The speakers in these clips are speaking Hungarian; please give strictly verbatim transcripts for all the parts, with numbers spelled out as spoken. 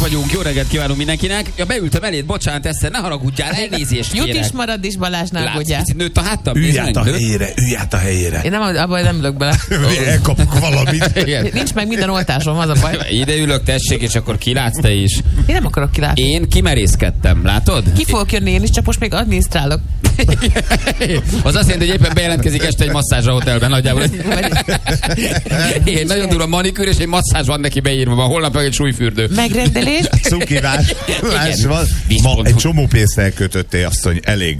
vagyunk, jó reggelt kívánunk mindenkinek. Ja, beültem eléd, bocsánat, Eszter, ne haragudjál, elnézést kérek. Jut is marad is, Balázs, ne aggódjál. Látsz, nőtt a háttam? Ülj át a helyére, ülj át a helyére. Én nem, abban nem ülök bele. Elkapok valamit. Nincs meg minden oltásom, az a baj. Ide ülök, tessék, és akkor kilátsz te is. Én nem akarok kilátni. Én kimerészkedtem, látod? Ki fogok jönni én is, csak most még adminisztrálok. Az azt jelenti, hogy éppen bejelentkezik este egy masszázs a hotelben nagyjából. Én nagyon durva manikűr, és egy masszázs van neki beírva, van holnap egy súlyfürdő. Megrendelés. Cukivás. Van. Ma egy csomó pénzt elkötöttél, asszony, elég.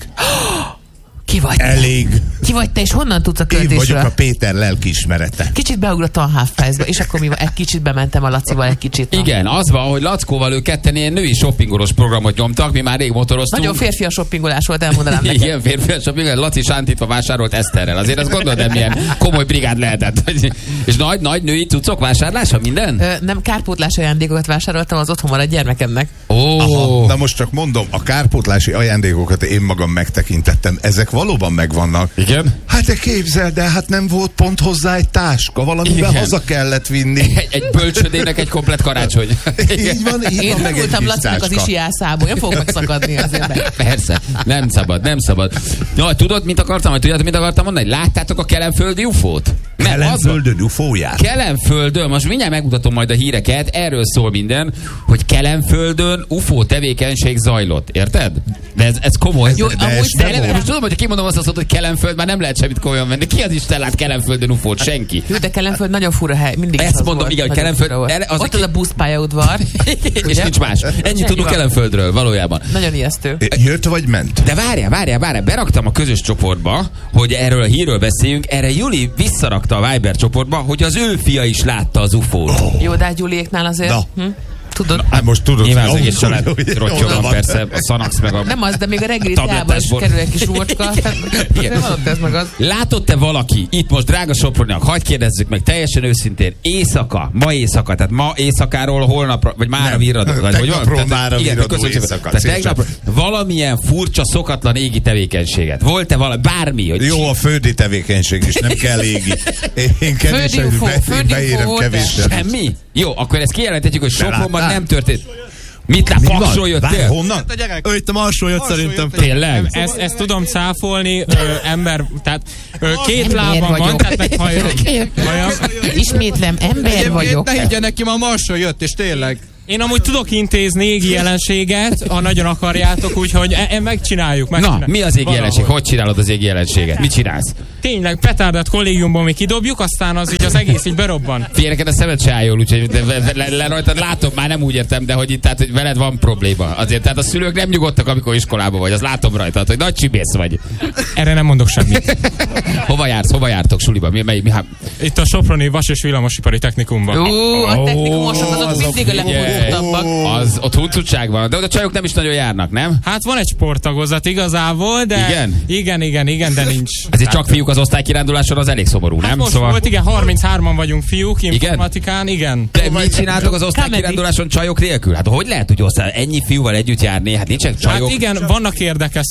Ki vagy? Elég. Ki vagy te, és honnan tudsz a Én költésről? vagyok a Péter lelkiismerete. Kicsit beugrottam a Half-Price-ba, és akkor mi van? Egy kicsit bementem a Lacival, egy kicsit. Igen, az van, hogy Lackóval ők ketten ilyen női shoppingolós programot nyomtak, mi már rég motoroztunk. Nagyon férfi a shoppingolás volt, elmondanám neked. Igen, férfi a shoppingolás, Laci sántítva vásárolt Eszterrel. Azért azt gondolod, de milyen komoly brigád lehetett. És nagy, nagy női cuccok vásárlása, minden? Ö, nem, kárpótlás ajándékokat vásároltam az otthon maradt gyermekemnek. Oh. Na most csak mondom, a kárpótlási ajándékokat én magam megtekintettem. Ezek valóban megvannak. Igen? Hát te képzeld, de hát nem volt pont hozzá egy táska, valamiben Igen. haza kellett vinni. Egy, egy bölcsödének egy komplet karácsony. Így van, így Én van, meg egy voltam Lacinak az pisztácska. isiászából, én fogok megszakadni azért meg. Persze, nem szabad, nem szabad. Jó, tudod, mit akartam, vagy tudjátok, mit akartam mondani? Láttátok a kelenföldi ufót? Nem, az van. Kelenföldön ufóját. Kelenföldön, most mindjárt megmutatom majd a híreket, erről szól minden, hogy Kelenföldön ufó tevékenység zajlott, érted? De ez, ez komoly. Jó, de amúgy ez nem szerintem- Most tudom, hogy kimondom azt, hogy Kelenföld, már nem lehet semmit komolyan venni. Ki az Isten lát Kelenföldön ufót? Senki. Jó, de Kelenföld nagyon fura hely, mindig is Ezt az mondom, volt, igen, hogy nagyon Kelenföld- fura volt. ele- az Ott a az a buszpályaudvar. És Ugye? nincs más. Ennyit Ennyi tudunk van. Kelenföldről, valójában. Nagyon ijesztő. Jött vagy ment? De várjál, várjál, várjál, beraktam a közös csoportba, hogy erről a hírről beszéljünk, erre Juli visszarakta a Viber csoportba, hogy az ő fia is látta az ufót. Jó, de hát Juliéknál azért. Na. Hm? Tudod? Hát most tudod, Nyilván az hogy egész ahol- család ahol- rottyogan ahol van. persze, a Szanax meg a... Nem az, de még a reggeli Tablettás teába is bor. kerül egy kis úrcska. Igen. Ez meg az. Látott-e valaki, itt most drága Soproniak, hagyj kérdezzük meg teljesen őszintén, éjszaka, ma éjszaka, tehát ma éjszakáról holnapra, vagy mára virradó, vagy hogy van? Tegnapról mára igen, virradó köszönjük szépen. éjszaka. Tehát Szépen. tegnap valamilyen furcsa, szokatlan égi tevékenységet. Volt-e valami, bármi? Hogy Jó, a földi tevékenység is, nem kell égi. Én kevés, Földi ufó, be- földi beérem ufó volt, kevéssel. semmi? Jó, akkor ezt kijelenthetjük, hogy Sopronban láttál? nem történt. Mit lát, Mi van? Paksról Várj, jöttél? honnan? Ő itt a Marsról jött szerintem. Tényleg? Ezt, ezt tudom cáfolni, ö, ember, tehát ö, két Ember lábam van, vagyok. tehát meg hajam. hajam. Ismétlem, ember vagyok. Ne higgye neki, ma a Marsról jött, és tényleg. Én amúgy tudok intézni égi jelenséget, ha nagyon akarjátok, úgyhogy e- e- megcsináljuk. Na, megcsináljuk. mi az égi Valahogy. jelenség? Hogy csinálod az égi jelenséget? Mit csinálsz? Tényleg, petárdat kollégiumban mi kidobjuk, aztán az így az egész így berobban. Figyelj, neked a szemed se áll jól, úgyhogy de, le, le, le rajtad látom, már nem úgy értem, de hogy itt, tehát, hogy veled van probléma. Azért, tehát a szülők nem nyugodtak, amikor iskolában vagy, az látom rajtad, hogy nagy csibész vagy. Erre nem mondok semmit. Hova jársz, hova jártok suliba? Mi, mely, mi, hát, Itt a Soproni Vas- és Villamosipari Technikumban. Ú, a technikumosok azok azok mindig a legfontosabbak. az ott huncutság van, de oda csajok nem is nagyon járnak, nem? Hát van egy sporttagozat igazából, de... Igen? Igen, igen, igen, de nincs. Ezért csak fiúk az osztálykiránduláson, az elég szomorú, Hát nem? most volt, igen, harminchárman vagyunk fiúk, informatikán, igen. De mit csináltok az osztálykiránduláson csajok nélkül? Hát hogy lehet, hogy osztály, ennyi fiúval együtt járni? Hát nincsenek csajok. Hát igen, vannak érdekes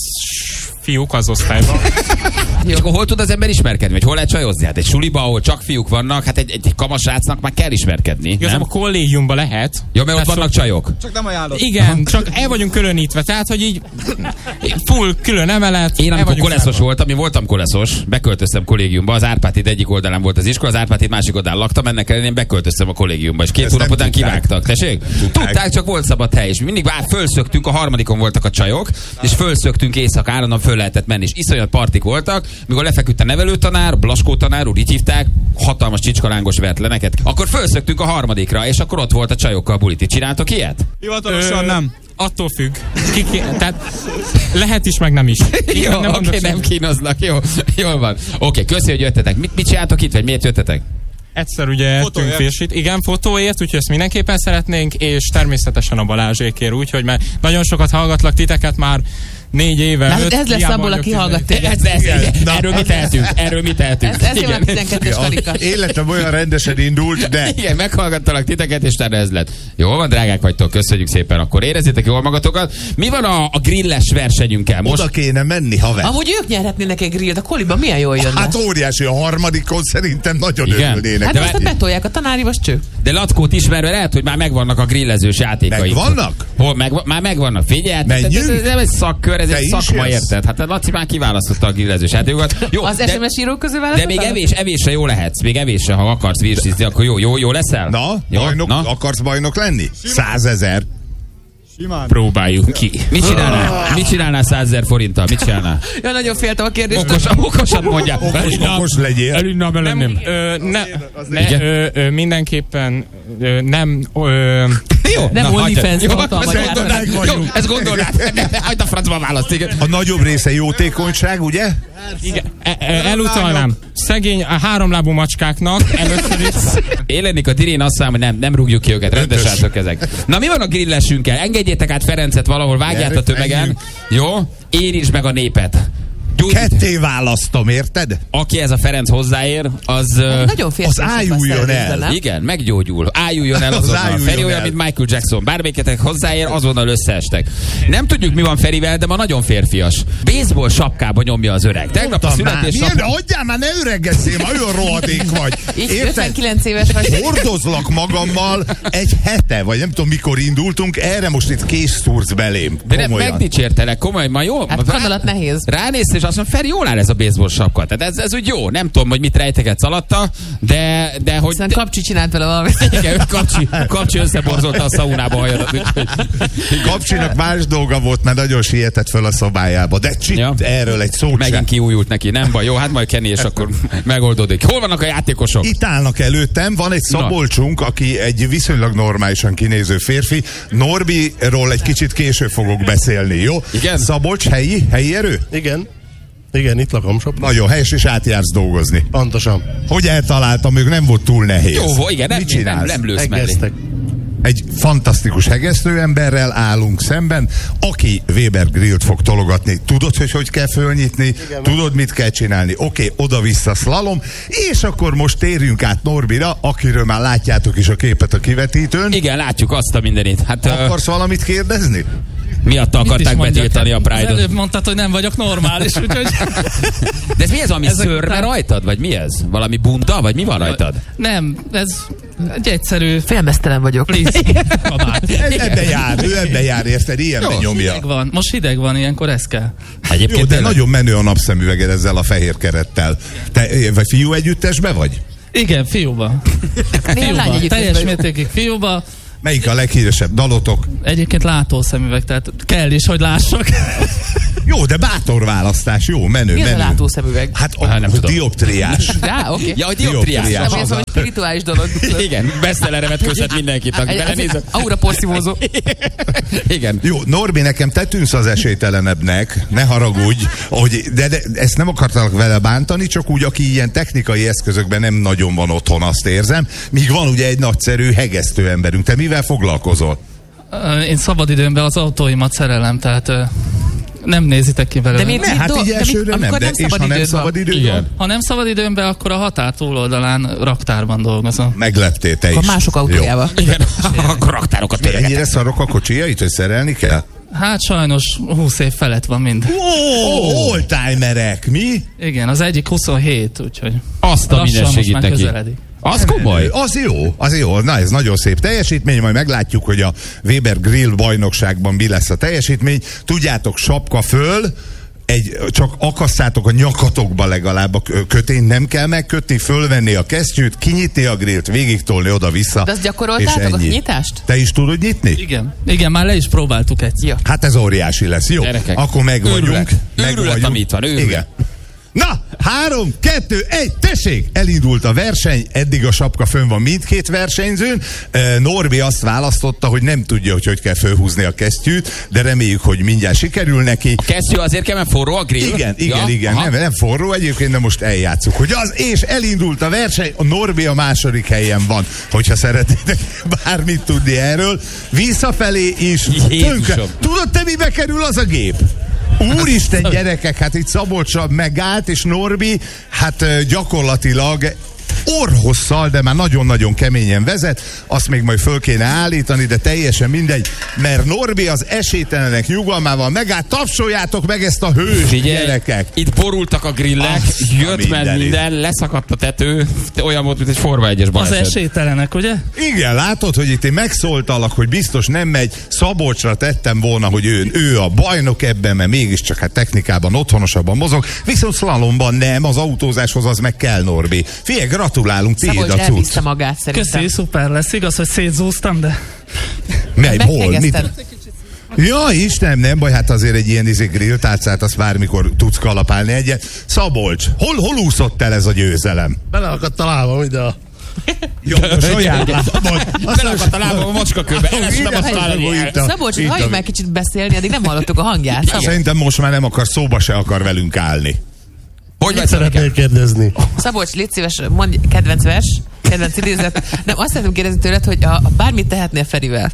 fiúk az osztályban. És akkor hol tud az ember ismerkedni? Vagy hol lehet csajozni? Hát egy suliba, ahol csak fiúk vannak, hát egy, egy kamasrácnak már kell ismerkedni, nem? Igazából a kollégiumban lehet. Jó, mert ott Tehát vannak csajok. Csak nem ajánlott. Igen, csak el vagyunk különítve, tehát, hogy így full külön emelet. Én el amikor vagyunk koleszos zárva. voltam, én voltam koleszos, beköltöztem kollégiumba, az Árpád egyik oldalán volt az iskola, az Árpád másik oldalán laktam, ennek ellenére én beköltöztem a kollégiumba, és két Ezt hónap nem után tudták. kivágtak. Tessék? Tudták. Tudták, csak volt szabad hely, és mindig már fölszöktünk, a harmadikon voltak a csajok, és fölszöktünk éjszaka, állandóan föl lehetett menni, és iszonyat partik voltak, mikor lefeküdt a nevelőtanár, Blaskó tanár úr, így hívták, hatalmas csicskalángos vert le neked. Akkor fölszöktünk a harmadikra, és akkor ott volt a csajokkal bulit. Csináltok ilyet? Hivatalosan Ö, nem. Attól függ. Ki, ki, tehát lehet is, meg nem is. Igen, Jó, nem oké, mondok nem semmit. kínoznak, jó, jól van. Oké, köszi, hogy jöttetek. Mit, mit csináltok itt, vagy miért jöttetek? Egyszer ugye ettünk Fotóért. férsit. Igen, fotóért, úgyhogy ezt mindenképpen szeretnénk, és természetesen a Balázsékért, úgyhogy mert nagyon sokat hallgatlak titeket már, négy éve. Hát öt, ez lesz hiába abból, vagyok aki hallgat téged. Ez, ez, ez, Na, erről mi tehetünk, erről mi tehetünk. Ez, ez már tizenkettes karika. Életem olyan rendesen indult, de... Igen, meghallgattalak titeket, és utána ez lett. Jól van, drágák vagytok, köszönjük szépen. Akkor érezzétek jól magatokat. Mi van a, a grilles versenyünkkel most? Oda kéne menni, haver. Amúgy ők nyerhetnének egy grillt, a koliban milyen jól jönne. Hát óriási, a harmadikon szerintem nagyon Igen. örülnének. Hát de most várj- betolják a tanári, most cső. De Lackót ismerve lehet, hogy már megvannak a grillezős játékaik. Megvannak? Hol? Meg, már megvannak. Figyelj, hát ez, Menjünk? ez nem egy szakkör, ez Te egy is szakma, jössz? érted? Hát a Laci már kiválasztotta a grillezős játékokat. Jó, Az de, es em es írók közül de választottál? még evés, evésre jó lehetsz. Még evésre, ha akarsz virsizni, akkor jó, jó, jó leszel? Na, jó? bajnok, Na? akarsz bajnok lenni? Százezer. Próbáljuk ki. Mit csinálnál? Mit csinálnál százezer forinttal? Mit csinálnál? Ja, nagyon féltem a kérdést. Okosan, okosan mondja. Okos, okos legyél. Elinnám, Nem, elenném. ö, ne, Igen. ne, ö, ö, mindenképpen ö, nem... Ö, Jó, Nem na, OnlyFans hagyjad. Jó, hatalmas ezt játék. gondolnád, jó, vagyunk. ezt gondolnád. Hagyd a francba választ, igen. A nagyobb része jótékonyság, ugye? igen, e, e, elutalnám. Szegény a háromlábú macskáknak először is... Élenik a tirén, azt mondom, hogy nem, nem rúgjuk ki őket, rendes Ötös. srácok ezek. Na mi van a grillesünkkel? Engedjétek át Ferencet valahol, vágját a Gyere, tömegen. menjünk. Jó? Érintsd meg a népet. Gyógy, Ketté választom, érted? aki ez a Ferenc hozzáér, az... ö, Nagyon féltem. Az ájuljon el. Igen, meggyógyul. Ájuljon el Az azonnal. ájuljon Feri olyan, el. mint Michael Jackson. Bármelyiket hozzáér, azonnal összeestek. Nem tudjuk, mi van Ferivel, de ma nagyon férfias. Baseball sapkába nyomja az öreg. Tegnap a Mondtam már, születésnap... milyen, adjál már, ne öregezzél, már olyan rohadék vagy. Így Érted? ötvenkilenc éves vagy. Hordozlak magammal egy hete, vagy nem tudom mikor indultunk, erre most itt kés szúrsz belém. De nem, Komolyan. megdicsértelek, komolyan, ma jó? Hát kanalat nehéz. Ránézsz, és azt mondom, Feri, jól áll ez a baseball sapka. Tehát ez, ez úgy jó. Nem tudom, hogy mit rejtegetsz alatta, de, de hogy... Aztán Kapcsi csinált vele valamit. Igen, ő kapcsi, kapcsi összeborzolta a szaunába a hajadat. Úgyhogy... Kapcsinak más dolga volt, mert nagyon sietett föl a szobájába. De csit, Ja. erről egy szót Megint sem. kiújult neki. Nem baj, jó, hát majd Kenny, és akkor megoldódik. Hol vannak a játékosok? Itt állnak előttem, van egy Szabolcsunk, aki egy viszonylag normálisan kinéző férfi. Norbiról egy kicsit később fogok beszélni, jó? Igen? Szabolcs, helyi, helyi erő? Igen. Igen, itt lakom sok. Nagyon helyes, és átjársz dolgozni. Pontosan. Hogy eltaláltam, még nem volt túl nehéz. Jó, volt, igen, nem, Mit nem, csinálsz? nem lősz mellé. Egeztek. Egy fantasztikus hegesztő emberrel állunk szemben, aki Weber grillt fog tologatni. Tudod, hogy hogy kell fölnyitni? Igen, tudod, mit kell csinálni? Oké, okay, oda-vissza szlalom, és akkor most térjünk át Norbira, akiről már látjátok is a képet a kivetítőn. Igen, látjuk azt a mindenit. Hát Akarsz valamit kérdezni? miatta akarták betiltani a Az Pride-ot. előbb mondtad, hogy nem vagyok normális, úgyhogy... De ez mi ez, ami Ezek szörme után- rajtad? Vagy mi ez? Valami bunda? Vagy mi van rajtad? Nem, ez egy egyszerű Félmeztelen vagyok. flisz kabát. Ez ebbe jár, ő ebbe jár, érted? Ilyenben nyomja. Hideg van. Most hideg van, ilyenkor ez kell. Egyébként Jó, de tényleg? nagyon menő a napszemüveged ezzel a fehér kerettel. Te vagy fiú együttesbe vagy? Igen, fiúba. Milyen lány Fiúba. együtt Teljes vagyok. mértékig fiúba. Melyik a leghíresebb dalotok? Egyébként látószemüveg, tehát kell is, hogy lássak. Jó, de bátor választás, jó, menő, Mi az a menő. látószemüveg? Hát a, Hát nem a tudom. dioptriás. Já, oké. Ja, a dioptriás. Dioptriás. Nem, ez valami spirituális dolog. Igen, bestsellerre vetközhet mindenkit, aki Egy- belenézett. Aura porszívózó. Igen. Jó, Norbi, nekem te tűnsz az esélytelenebbnek, ne haragudj, hogy, de, de ezt nem akartalak vele bántani, csak úgy, aki ilyen technikai eszközökben nem nagyon van otthon, azt érzem, míg van ugye egy nagyszerű hegesztő emberünk. Te mivel foglalkozol? Ö, Én szabadidőmben az autóimat szerelem, tehát ö, nem nézitek ki belőle. De mi- Ne, hát do- így de mi- elsőre nem, amikor de nem és szabad ha nem időd van. szabad időd Igen. van, Ha nem szabadidőmben, akkor a határ túloldalán raktárban dolgozom. megleptél te is. Akkor mások autójával. Igen, akkor raktárokat Jó. töreget. Ennyire szarok a kocsijait, hogy szerelni kell? Hát sajnos húsz év felett van mind. Ó, oldtimerek, mi? Igen, az egyik huszonhét, úgyhogy Azt a lassan minden most segít már neki. közeledik. Az komoly. Az jó, az jó, na ez nagyon szép teljesítmény, majd meglátjuk, hogy a Weber Grill bajnokságban mi lesz a teljesítmény. Tudjátok, sapka föl, egy, csak akasszátok a nyakatokba legalább a kö- kötényt, nem kell megkötni, fölvenni a kesztyűt, kinyitni a grillt, végigtolni oda-vissza. De azt gyakoroltátok, és a ennyi. nyitást? Te is tudod nyitni? Igen, igen, már le is próbáltuk egyszer. Jó. Hát ez óriási lesz, jó? Gyerekek. Akkor meg vagyunk. Őrület. Meg Őrület, vagyunk. ami itt van, őrület. Igen. Na, három, kettő, egy, tessék! Elindult a verseny, eddig a sapka fönn van mindkét versenyzőn. Eh, Norbi azt választotta, hogy nem tudja, hogy hogy kell fölhúzni a kesztyűt, de reméljük, hogy mindjárt sikerül neki. A kesztyű azért kell, mert forró a grill? Igen, igen, Ja? igen, Aha. nem, nem forró egyébként, de most eljátszuk, hogy az, és elindult a verseny, a Norbi a második helyen van, hogyha szeretnétek bármit tudni erről. Visszafelé is. Jézusom. Tönkre. Tudod te, mibe kerül az a gép? Úristen gyerekek, hát itt Szabolcsra megállt, és Norbi, hát gyakorlatilag orrhosszal, de már nagyon-nagyon keményen vezet, azt még majd föl kéne állítani, de teljesen mindegy, mert Norbi az esélytelenek nyugalmával megállt, tapsoljátok meg ezt a hős, Figyelj, gyerekek! itt borultak a grillek, Azt jött a meg mindenit. minden, leszakadt a tető, olyan volt, mint egy Forma egyes Az baleset. esélytelenek, ugye? Igen, látod, hogy itt én megszóltalak, hogy biztos nem megy, Szabolcsra tettem volna, hogy ő, ő a bajnok ebben, mert mégiscsak hát technikában otthonosabban mozog, viszont szlalomban nem, az autózáshoz az meg kell, Norbi. Figyelj, gratulálunk, tiéd Szabolcs a cucc. elviszte magát szerintem. Köszi, szuper lesz. Igaz, hogy szétzúztam, de... Mely, hol? Mit? Meghegezted. Ja, Istenem, nem baj, hát azért egy ilyen izé grilltárcát, azt bármikor tudsz kalapálni egyet. Szabolcs, hol, hol úszott el ez a győzelem? Beleakadt a lábam ide a... Jó, a saját lábad. Belakadt a lábam a macskakőbe, elestem a szállat. Szabolcs, hogy halljuk meg kicsit beszélni, addig nem hallottuk a hangját. Szabolcs, Szerintem most már nem akar, szóba se akar velünk állni. Hogy Mit vagy szeretnél kérdezni? Szabolcs, légy szíves, mondj kedvenc vers, kedvenc idézet. Nem, azt szeretném kérdezni tőled, hogy a, a bármit tehetnél Ferivel.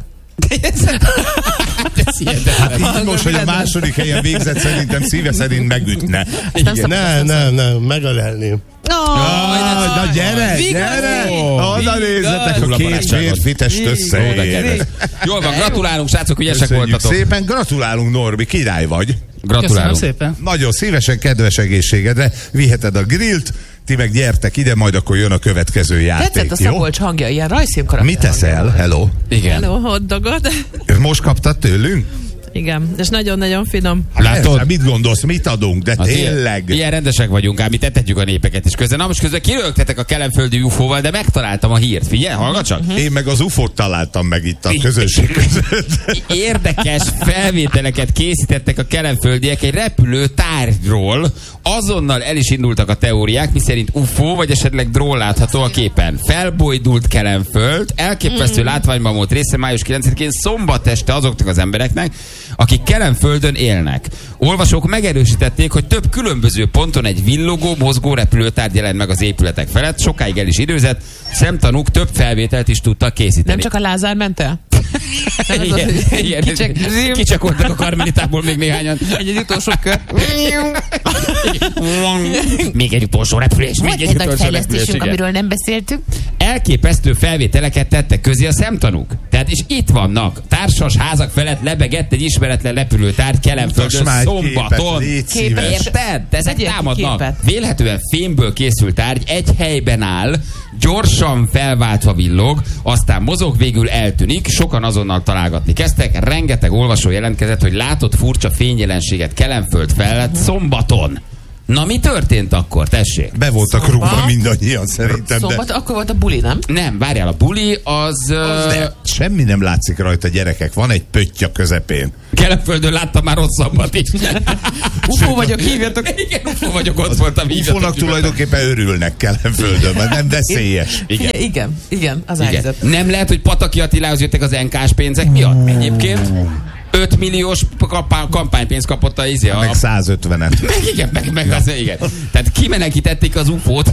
Hát így most, hogy a második helyen végzett, szerintem szíve szerint megütne. Igen. Nem, nem, nem, megölelném. Ah, na gyere, gyere! Oda nézzetek, a két férfi test összeér. Jól van, gratulálunk, srácok, ügyesek Köszönjük voltatok. szépen, gratulálunk, Norbi, király vagy. Köszönöm Gratulálunk. szépen. Nagyon szívesen, kedves egészségedre viheted a grillt, ti meg gyertek ide, majd akkor jön a következő játék. Tetszett a Jó? Szabolcs hangja, ilyen rajzfilm karakter. Mit teszel? Hello. Igen. Hello, hotdogot. Most kaptad tőlünk? Igen, és nagyon-nagyon finom. Látod? Persze, mit gondolsz, mit adunk, de Hát tényleg. Ilyen, ilyen rendesek vagyunk, ám mi tettetjük a népeket is közben. Na most közben kirögtetek a kelemföldi ufóval, de megtaláltam a hírt. Figyelj, hallgat csak. Én meg az ufót találtam meg itt a közösség között. Érdekes felvételeket készítettek a kelemföldiek egy repülő tárgyról. Azonnal el is indultak a teóriák, miszerint ufó vagy esetleg drón látható a képen. Felbojdult Kelemföld, elképesztő mm. látványban volt része május kilencedikén szombat este azoknak az embereknek, akik Kelemföldön élnek. Olvasók megerősítették, hogy több különböző ponton egy villogó, mozgó repülőtárgy jelent meg az épületek felett, sokáig el is időzett, szemtanúk több felvételt is tudtak készíteni. Nem csak a Lázár ment el? Nem az, Igen, hogy igen, kicsek- kicsakoltak a Karmelitából még néhányan. Egy, egy utolsó kör. Még egy utolsó repülés, még Volt egy egy nagy utolsó repülés. fejlesztésünk, igen. amiről nem beszéltünk. Elképesztő felvételeket tettek közé a szemtanúk. Tehát és itt vannak. Társas házak felett lebegett egy ismeretlen repülőtárgy Kelemföldön Mutasd már egy szombaton. képet, légy Képet. szíves. Érted? De ezek Tegyél ki támadnak. képet. Vélhetően fémből készült tárgy egy helyben áll, gyorsan felváltva villog, aztán mozog, végül eltűnik, sokan azonnal találgatni kezdtek, rengeteg olvasó jelentkezett, hogy látott furcsa fényjelenséget Kelemföld felett szombaton. Na mi történt akkor, tessék? Be voltak rúgva mindannyian szerintem, de, Szombat, akkor volt a buli, nem? Nem, várjál, a buli az... az Uh, de semmi nem látszik rajta, gyerekek. Van egy pötty a közepén. Kelemföldön láttam már rosszabbat is. Ufó vagyok, hívjatok. Igen, ufó vagyok, ott voltam. hívjatok, Ufónak hívjatok. tulajdonképpen örülnek Kelemföldön, mert nem veszélyes. Igen. Igen, igen, igen, az a Igen. helyzet. Nem lehet, hogy Pataki Attilához jöttek az en ká-s pénzek miatt? Egyébként öt milliós kampá- kampánypénzt kapott a izé. A, Meg százötvenet. meg igen, meg, meg az, igen. Tehát kimenekítették az ufót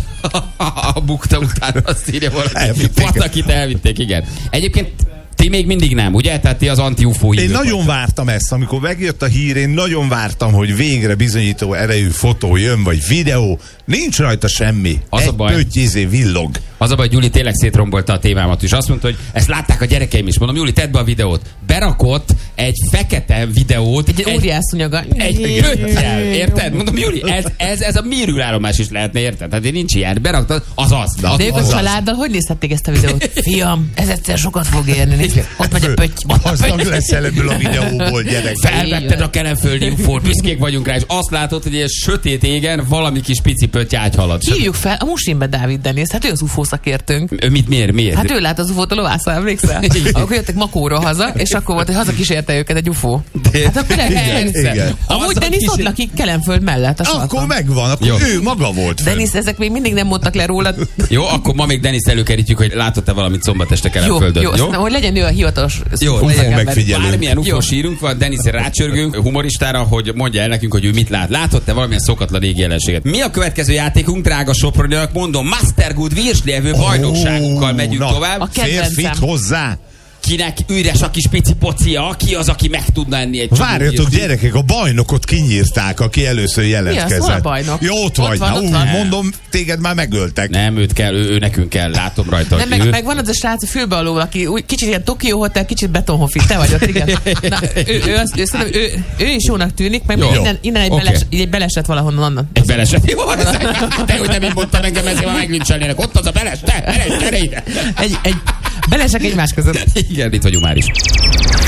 a bukta után, azt írja valaki. Elvitték. Patakit elvitték, igen. Egyébként ti még mindig nem, ugye? Tehát ti az anti-ufó Én hívők nagyon vártam ezt, amikor megjött a hír, én nagyon vártam, hogy végre bizonyító erejű fotó jön, vagy videó. Nincs rajta semmi. Az a Egy baj. pötty izé villog. Az a baj, hogy Gyuri tényleg szétrombolta a témámat is. Azt mondta, hogy ezt látták a gyerekeim is. Mondom, Gyuri, tedd be a videót. Berakott egy fekete videót. Egy óriászunyaga. Egy pöttyel, érted? Mondom, Júli, ez, ez, ez a mérőállomás is lehetne, érted? Tehát nincs ilyen. Beraktad, az az. Na, De ők a az az. családdal hogy nézhették ezt a videót? Fiam, ez egyszer sokat fog érni. Nézd, ott megy a pötty. ott a Gazdag pötty. leszel ebből a videóból, gyerek. Felvetted a kelemföldi ufót, büszkék vagyunk rá, és azt látod, hogy egy sötét égen valami kis pici pötty ágyhalad. Hívjuk fel a Musimbe Dávid Denis, hát ő az ufó szakértőnk. Ő mit, miért, miért? Hát ő lát az ufót a lovászal, emlékszel? Akkor jöttek Makóról haza, és akkor volt, hogy hazakísérte őket egy ufó. Hát akkor Igen, igen. Amúgy Denis ott lakik Kelemföld mellett. azt Akkor mondtam. megvan, akkor Jó. ő maga volt fenn. Denis, ezek még mindig nem mondtak le rólad. Jó, akkor ma még Deniszt előkerítjük, hogy látott-e valamit szombat este Jó, Kelemföldön. jó, aztán, hogy legyen ő a hivatalos ufó legyen szakember. megfigyelő. Bármilyen Jó. ufós írunk van, Denisre rácsörgünk humoristára, hogy mondja el nekünk, hogy ő mit lát. Látott-e valamilyen szokatlan égi jelenséget? Mi a következő játékunk, drága Soproniak? Mondom, Mastergood Virsli evő bajnokságunkkal megyünk na, tovább. A kedvencem. Férfit hozzá. kinek üres a kis pici pocia, ki az, aki meg tudna enni egy Várjatok, gyerekek, a bajnokot kinyírták, aki először jelentkezett. Mi az? Hol a bajnok? Jó, ott, Ott vagy. van, Na, ott ú, van. mondom, téged már megöltek. Nem, őt kell, ő, ő nekünk kell, látom rajta. Nem, hogy meg, ő... meg van az a srác a fülbealó, aki úgy, kicsit ilyen Tokió Hotel, kicsit Betonhoffi. Te vagy ott, igen. Na, ő, ő, az, ő, ő, ő, ő is jónak tűnik, meg Jó. innen, innen egy, Oké. beles, egy belesett valahonnan onnan. Egy beleset. Jó, te, hogy nem így mondtam engem, ezért már meglincselnének. Ott az a beles, te, gyere ide. Egy, egy belesek egymás között. Igen, itt vagyunk már is.